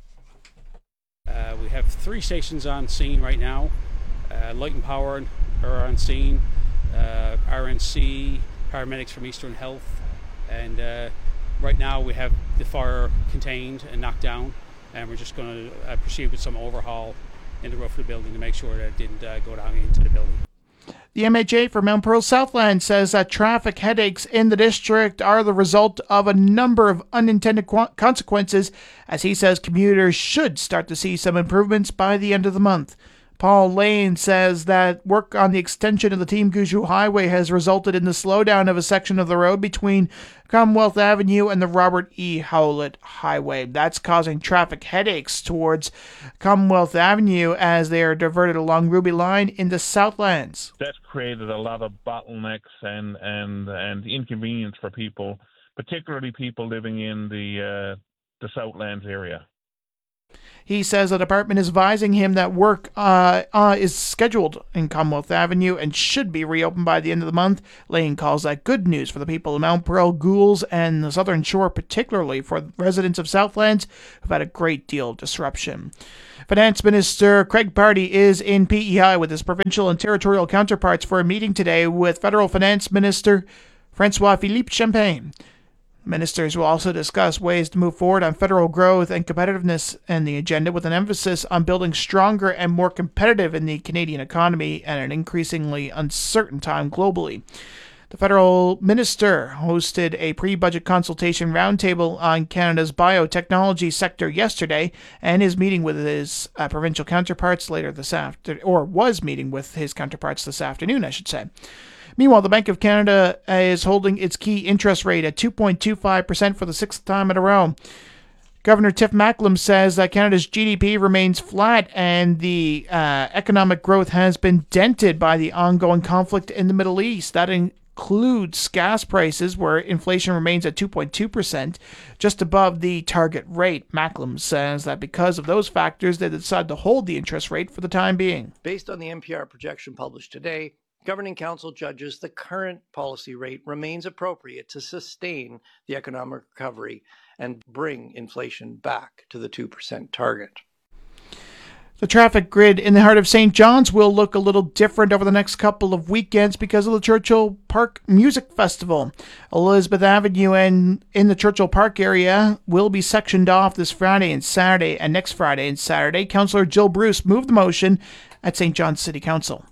We have 3 stations on scene right now. Light and Power are on scene, RNC, paramedics from Eastern Health, and right now we have the fire contained and knocked down, and we're just going to proceed with some overhaul in the roof of the building to make sure that it didn't go down into the building. The MHA for Mount Pearl Southland says that traffic headaches in the district are the result of a number of unintended consequences, as he says commuters should start to see some improvements by the end of the month. Paul Lane says that work on the extension of the Team Guju Highway has resulted in the slowdown of a section of the road between Commonwealth Avenue and the Robert E. Howlett Highway. That's causing traffic headaches towards Commonwealth Avenue as they are diverted along Ruby Line into Southlands. That's created a lot of bottlenecks and inconvenience for people, particularly people living in the Southlands area. He says the department is advising him that work is scheduled in Commonwealth Avenue and should be reopened by the end of the month. Lane calls that good news for the people of Mount Pearl, Goulds, and the Southern Shore, particularly for residents of Southlands who've had a great deal of disruption. Finance Minister Craig Pardy is in PEI with his provincial and territorial counterparts for a meeting today with Federal Finance Minister François-Philippe Champagne. Ministers will also discuss ways to move forward on federal growth and competitiveness and the agenda, with an emphasis on building stronger and more competitive in the Canadian economy at an increasingly uncertain time globally. The federal minister hosted a pre-budget consultation roundtable on Canada's biotechnology sector yesterday and is meeting with his provincial counterparts later this afternoon, or was meeting with his counterparts this afternoon, I should say. Meanwhile, the Bank of Canada is holding its key interest rate at 2.25% for the sixth time in a row. Governor Tiff Macklem says that Canada's GDP remains flat and the economic growth has been dented by the ongoing conflict in the Middle East. That includes gas prices, where inflation remains at 2.2%, just above the target rate. Macklem says that because of those factors, they decided to hold the interest rate for the time being. Based on the NPR projection published today, Governing Council judges the current policy rate remains appropriate to sustain the economic recovery and bring inflation back to the 2% target. The traffic grid in the heart of St. John's will look a little different over the next couple of weekends because of the Churchill Park Music Festival. Elizabeth Avenue and in the Churchill Park area will be sectioned off this Friday and Saturday, and next Friday and Saturday. Councillor Jill Bruce moved the motion at St. John's City Council.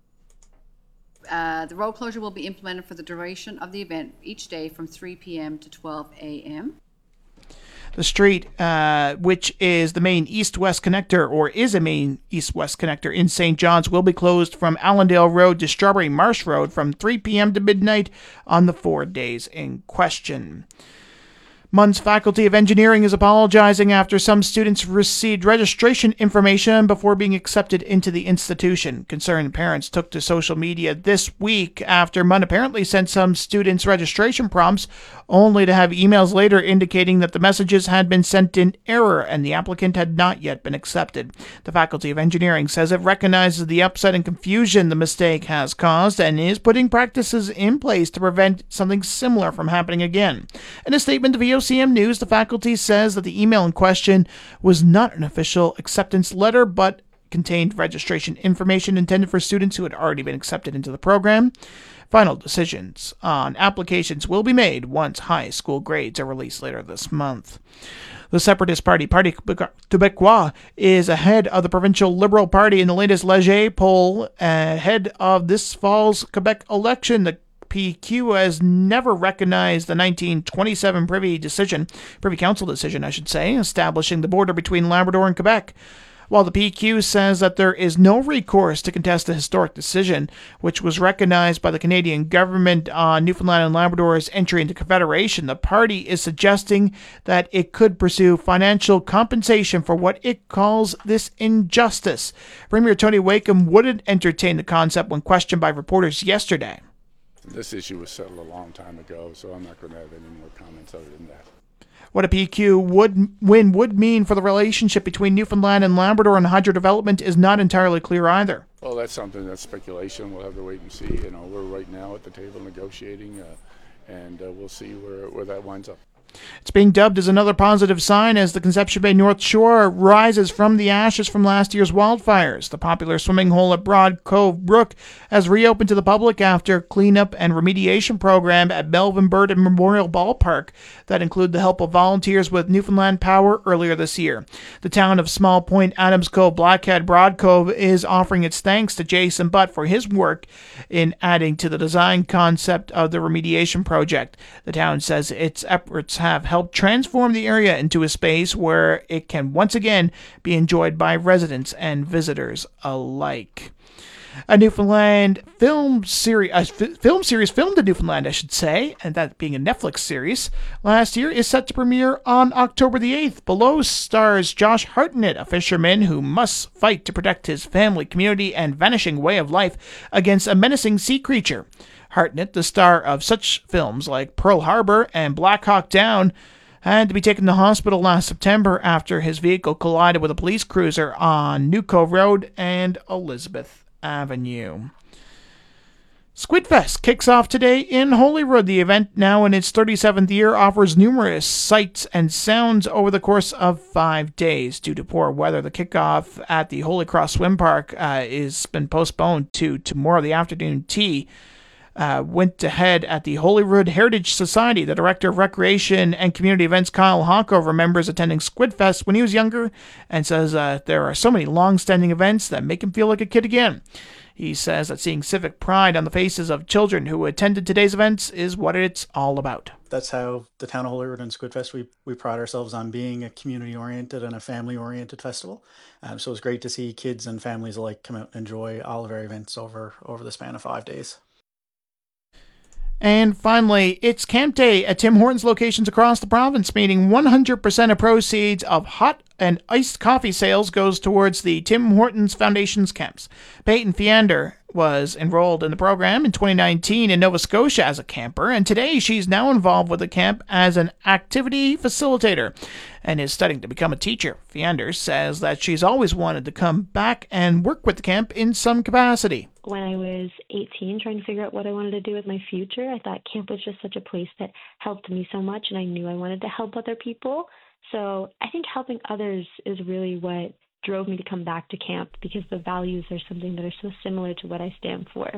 The road closure will be implemented for the duration of the event each day from 3 p.m. to 12 a.m. The street, which is the main east-west connector, or is a main east-west connector in St. John's, will be closed from Allendale Road to Strawberry Marsh Road from 3 p.m. to midnight on the 4 days in question. MUN's Faculty of Engineering is apologizing after some students received registration information before being accepted into the institution. Concerned parents took to social media this week after MUN apparently sent some students registration prompts, only to have emails later indicating that the messages had been sent in error and the applicant had not yet been accepted. The Faculty of Engineering says it recognizes the upset and confusion the mistake has caused and is putting practices in place to prevent something similar from happening again. In a statement to VOCM News, the faculty says that the email in question was not an official acceptance letter, but contained registration information intended for students who had already been accepted into the program. Final decisions on applications will be made once high school grades are released later this month. The Separatist Parti Québécois, is ahead of the Provincial Liberal Party in the latest Leger poll ahead of this fall's Quebec election. The PQ has never recognized the 1927 Privy Council decision, establishing the border between Labrador and Quebec. While the PQ says that there is no recourse to contest the historic decision, which was recognized by the Canadian government on Newfoundland and Labrador's entry into Confederation, the party is suggesting that it could pursue financial compensation for what it calls this injustice. Premier Tony Wakeham wouldn't entertain the concept when questioned by reporters yesterday. This issue was settled a long time ago, so I'm not going to have any more comments other than that. What a PQ would mean for the relationship between Newfoundland and Labrador and hydro development is not entirely clear either. Well, that's something that's speculation. We'll have to wait and see. We're right now at the table negotiating, and we'll see where that winds up. It's being dubbed as another positive sign as the Conception Bay North Shore rises from the ashes from last year's wildfires. The popular swimming hole at Broad Cove Brook has reopened to the public after a cleanup and remediation program at Melvin Bird Memorial Ballpark that included the help of volunteers with Newfoundland Power earlier this year. The town of Small Point, Adams Cove, Blackhead, Broad Cove is offering its thanks to Jason Butt for his work in adding to the design concept of the remediation project. The town says its efforts have helped transform the area into a space where it can once again be enjoyed by residents and visitors alike. A Newfoundland film series filmed in Newfoundland, and that being a Netflix series, last year is set to premiere on October the 8th. Below stars Josh Hartnett, a fisherman who must fight to protect his family, community, and vanishing way of life against a menacing sea creature. Hartnett, the star of such films like Pearl Harbor and Black Hawk Down, had to be taken to hospital last September after his vehicle collided with a police cruiser on New Cove Road and Elizabeth Avenue. Squidfest kicks off today in Holyrood. The event, now in its 37th year, offers numerous sights and sounds over the course of 5 days. Due to poor weather, the kickoff at the Holy Cross Swim Park has been postponed to tomorrow. The afternoon tea went ahead at the Holyrood Heritage Society. The Director of Recreation and Community Events, Kyle Hocko, remembers attending Squidfest when he was younger and says there are so many long-standing events that make him feel like a kid again. He says that seeing civic pride on the faces of children who attended today's events is what it's all about. That's how the town of Holyrood and Squidfest, we pride ourselves on being a community-oriented and a family-oriented festival. So it's great to see kids and families alike come out and enjoy all of our events over the span of 5 days. And finally, it's Camp Day at Tim Hortons locations across the province, meaning 100% of proceeds of hot and iced coffee sales goes towards the Tim Hortons Foundation's camps. Peyton Fiander was enrolled in the program in 2019 in Nova Scotia as a camper, and today she's now involved with the camp as an activity facilitator and is studying to become a teacher. Fiander says that she's always wanted to come back and work with the camp in some capacity. When I was 18, trying to figure out what I wanted to do with my future, I thought camp was just such a place that helped me so much, and I knew I wanted to help other people. So I think helping others is really what drove me to come back to camp, because the values are something that are so similar to what I stand for.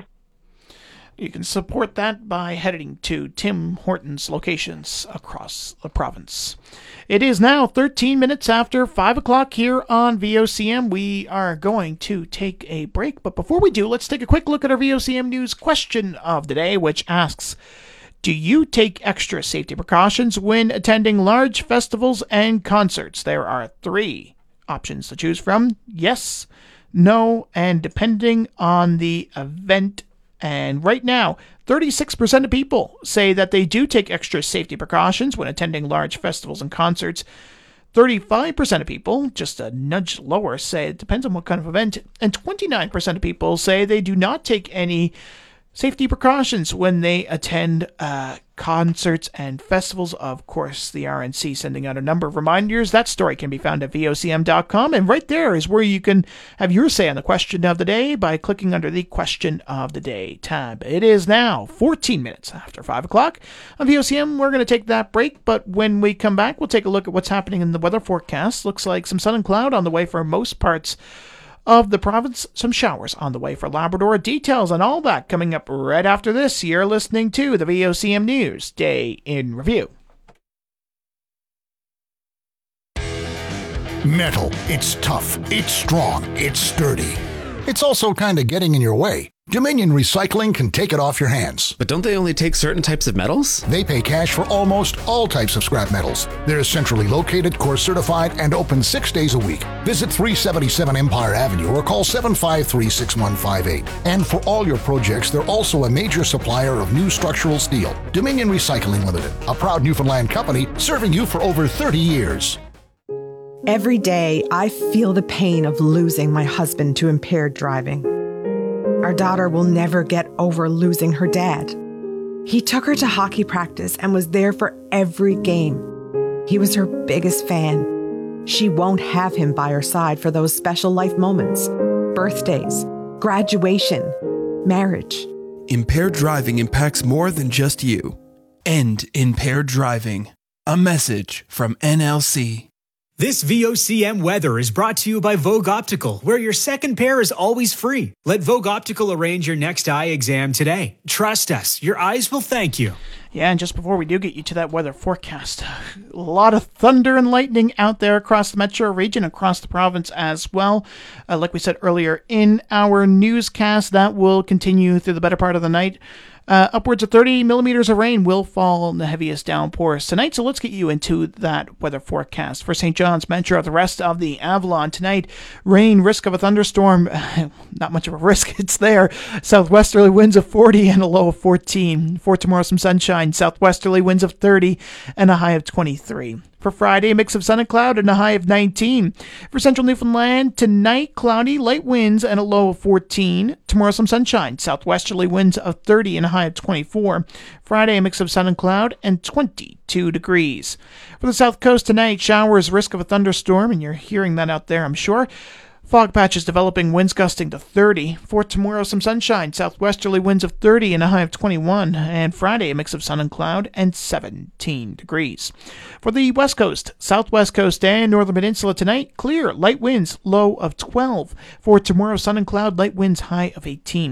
You can support that by heading to Tim Hortons locations across the province. It is now 13 minutes after 5 o'clock here on VOCM. We are going to take a break, but before we do, let's take a quick look at our VOCM News question of the day, which asks, do you take extra safety precautions when attending large festivals and concerts? There are 3 options to choose from: yes, no, and depending on the event. And right now, 36% of people say that they do take extra safety precautions when attending large festivals and concerts. 35% of people, just a nudge lower, say it depends on what kind of event. And 29% of people say they do not take any safety precautions when they attend concerts and festivals. Of course, the RNC sending out a number of reminders. That story can be found at vocm.com, and right there is where you can have your say on the question of the day by clicking under the Question of the Day tab. It is now 14 minutes after 5 o'clock. On VOCM, we're going to take that break, but when we come back, we'll take a look at what's happening in the weather forecast. Looks like some sun and cloud on the way for most parts of the province, some showers on the way for Labrador. Details on all that coming up right after this. You're listening to the VOCM News Day in Review. Metal. It's tough. It's strong. It's sturdy. It's also kind of getting in your way. Dominion Recycling can take it off your hands. But don't they only take certain types of metals? They pay cash for almost all types of scrap metals. They're centrally located, course certified, and open 6 days a week. Visit 377 Empire Avenue or call 753-6158. And for all your projects, they're also a major supplier of new structural steel. Dominion Recycling Limited, a proud Newfoundland company serving you for over 30 years. Every day, I feel the pain of losing my husband to impaired driving. Our daughter will never get over losing her dad. He took her to hockey practice and was there for every game. He was her biggest fan. She won't have him by her side for those special life moments, birthdays, graduation, marriage. Impaired driving impacts more than just you. End impaired driving. A message from NLC. This VOCM weather is brought to you by Vogue Optical, where your second pair is always free. Let Vogue Optical arrange your next eye exam today. Trust us, your eyes will thank you. Yeah, and just before we do get you to that weather forecast, a lot of thunder and lightning out there across the metro region, across the province as well. Like we said earlier in our newscast, that will continue through the better part of the night. Upwards of 30 millimeters of rain will fall in the heaviest downpours tonight, so let's get you into that weather forecast. For St. John's Metro, the rest of the Avalon tonight, rain, risk of a thunderstorm, not much of a risk, it's there. Southwesterly winds of 40 and a low of 14. For tomorrow, some sunshine, southwesterly winds of 30 and a high of 23. For Friday, a mix of sun and cloud and a high of 19. For central Newfoundland, tonight, cloudy, light winds and a low of 14. Tomorrow, some sunshine, southwesterly winds of 30 and a high of 24. Friday, a mix of sun and cloud and 22 degrees. For the south coast tonight, showers, risk of a thunderstorm, and you're hearing that out there, I'm sure. Fog patches developing, winds gusting to 30. For tomorrow, some sunshine, southwesterly winds of 30 and a high of 21. And Friday, a mix of sun and cloud and 17 degrees. For the west coast, southwest coast, and northern peninsula tonight, clear, light winds, low of 12. For tomorrow, sun and cloud, light winds, high of 18.